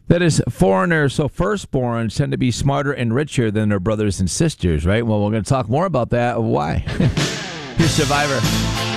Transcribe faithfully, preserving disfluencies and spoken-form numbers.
That is, foreigners, so firstborns tend to be smarter and richer than their brothers and sisters, right? Well, we're going to talk more about that. Why? Here's Survivor.